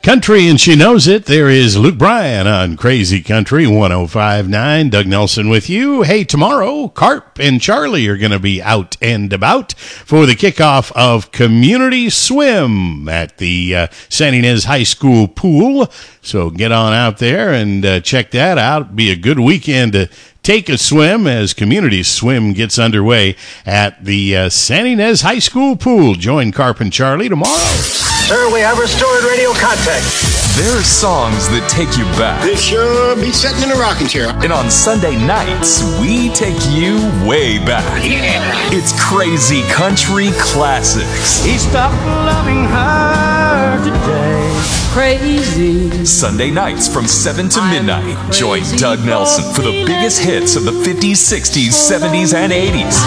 Country and She Knows It. There is Luke Bryan on Crazy Country 105.9. Doug Nelson with you. Hey, tomorrow, Carp and Charlie are going to be out and about for the kickoff of Community Swim at the San Ynez High School pool. So get on out there and check that out. It'll be a good weekend to take a swim as Community Swim gets underway at the San Ynez High School pool. Join Carp and Charlie tomorrow. Sir, we have restored radio contact. There are songs that take you back. This sure be sitting in a rocking chair. And on Sunday nights, we take you way back. Yeah. It's Crazy Country Classics. He stopped loving her today. Crazy. Sunday nights from 7 to midnight. Join Doug Nelson for the biggest hits of the 50s, 60s, 70s, and 80s.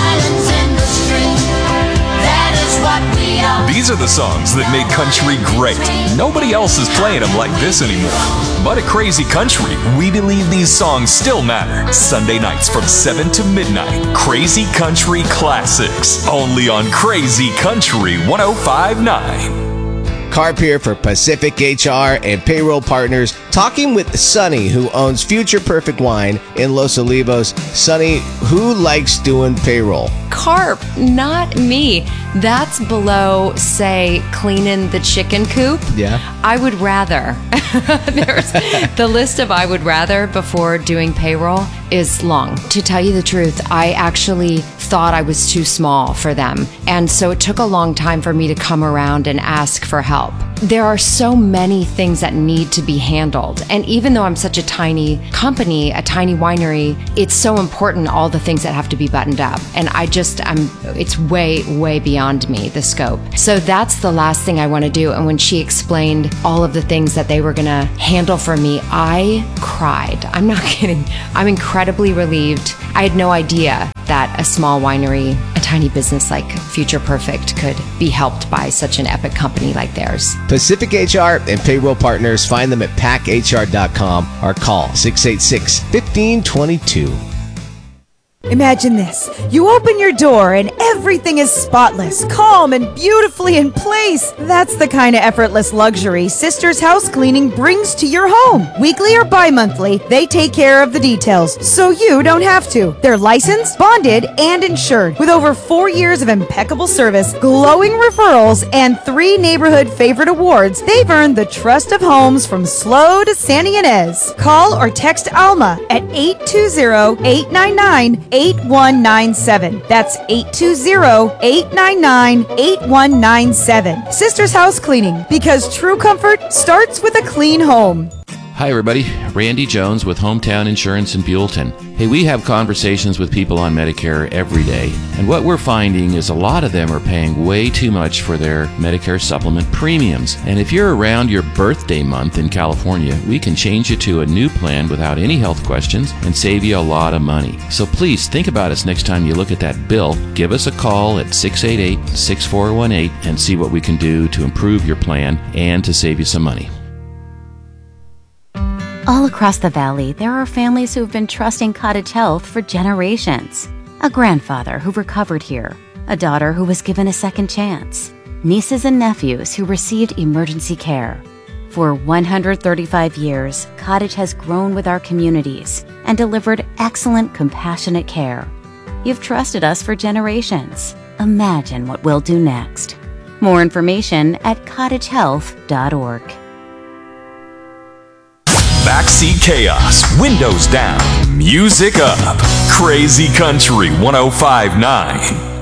These are the songs that made country great. Nobody else is playing them like this anymore. But at Crazy Country, we believe these songs still matter. Sunday nights from 7 to midnight. Crazy Country Classics. Only on Crazy Country 105.9. Carp here for Pacific HR and Payroll Partners, talking with Sonny, who owns Future Perfect Wine in Los Olivos. Sonny, who likes doing payroll? Carp, not me. That's below, say, cleaning the chicken coop. Yeah. I would rather. There's the list of I would rather before doing payroll is long. To tell you the truth, I actually thought I was too small for them. And so it took a long time for me to come around and ask for help. There are so many things that need to be handled. And even though I'm such a tiny company, a tiny winery, it's so important, all the things that have to be buttoned up. And it's way, way beyond me, the scope. So that's the last thing I want to do. And when she explained all of the things that they were going to handle for me, I cried. I'm not kidding. I'm incredibly relieved. I had no idea that a small winery, a tiny business like Future Perfect could be helped by such an epic company like theirs. Pacific HR and Payroll Partners, find them at packhr.com or call 686-1522. Imagine this. You open your door and everything is spotless, calm, and beautifully in place. That's the kind of effortless luxury Sisters House Cleaning brings to your home. Weekly or bi-monthly, they take care of the details, so you don't have to. They're licensed, bonded, and insured. With over 4 years of impeccable service, glowing referrals, and 3 neighborhood favorite awards, they've earned the trust of homes from SLO to San Ynez. Call or text Alma at 820-899-8197. That's 820-899-8197. Sisters House Cleaning, because true comfort starts with a clean home. Hi everybody, Randy Jones with Hometown Insurance in Buellton. Hey, we have conversations with people on Medicare every day, and what we're finding is a lot of them are paying way too much for their Medicare supplement premiums. And if you're around your birthday month in California, we can change you to a new plan without any health questions and save you a lot of money. So please think about us next time you look at that bill. Give us a call at 688-6418 and see what we can do to improve your plan and to save you some money. All across the valley, there are families who have been trusting Cottage Health for generations. A grandfather who recovered here, a daughter who was given a second chance, nieces and nephews who received emergency care. For 135 years, Cottage has grown with our communities and delivered excellent, compassionate care. You've trusted us for generations. Imagine what we'll do next. More information at cottagehealth.org. Backseat chaos, windows down, music up. Crazy Country 105.9.